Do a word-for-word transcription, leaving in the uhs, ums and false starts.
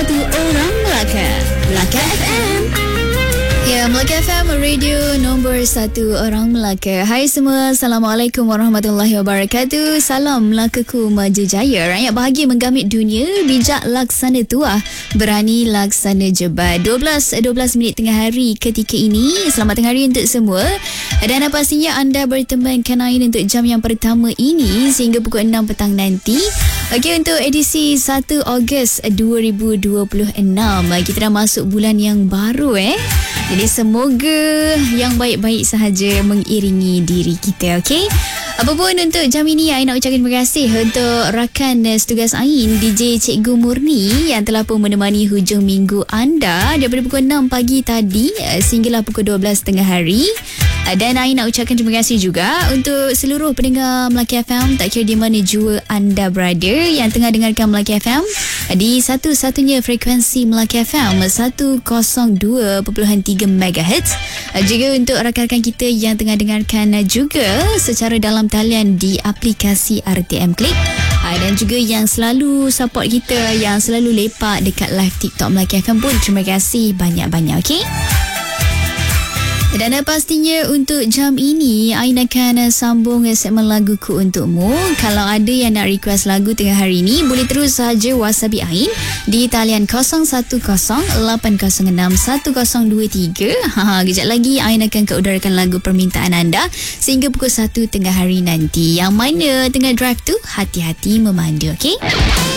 satu orang Melaka. Melaka F M. Ya, Melaka F M, radio nombor satu orang Melaka. Hai semua, Assalamualaikum warahmatullahi wabarakatuh. Salam Melakaku maju jaya. Rakyat bahagia menggamit dunia, bijak laksana tuah, berani laksana jebat. dua belas dua belas minit tengah hari ketika ini. Selamat tengah hari untuk semua. Dan pastinya anda berteman Kanain untuk jam yang pertama ini sehingga pukul enam petang nanti. Okey, untuk edisi satu Ogos dua ribu dua puluh enam, kita dah masuk bulan yang baru eh. Jadi semoga yang baik-baik sahaja mengiringi diri kita, okey? Apapun untuk jam ini, saya nak ucapkan terima kasih untuk rakan setugas Ain, D J Cikgu Murni yang telah pun menemani hujung minggu anda daripada pukul enam pagi tadi sehinggalah pukul dua belas tengah hari. Dan Ain nak ucapkan terima kasih juga untuk seluruh pendengar Melaka F M, tak kira di mana jua anda berada yang tengah dengarkan Melaka F M di satu-satunya frekuensi Melaka F M seratus dua perpuluhan tiga megahertz. Juga untuk rakan-rakan kita yang tengah dengarkan juga secara dalam talian di aplikasi R T M Click. Dan juga yang selalu support kita, yang selalu lepak dekat live TikTok Melaka F M pun, terima kasih banyak-banyak, okey? Dan pastinya untuk jam ini, Ain akan sambung segmen laguku untukmu. Kalau ada yang nak request lagu tengah hari ini, boleh terus sahaja WhatsApp Ain di talian kosong satu kosong lapan kosong enam satu kosong dua tiga. Ha, kejap lagi Ain akan keudarakan lagu permintaan anda sehingga pukul satu tengah hari nanti. Yang mana tengah drive tu, hati-hati memandu, okey?